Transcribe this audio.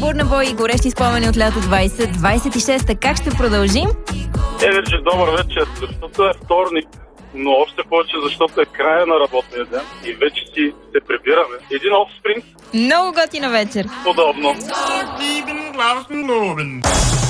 Бурна и горещи спомени от лято 2026. Как ще продължим? Вирджи, добър вечер, защото е вторник, но още повече, защото е края на работния ден и вече си се прибираме. Един Offspring. Много готина вечер. Подобно.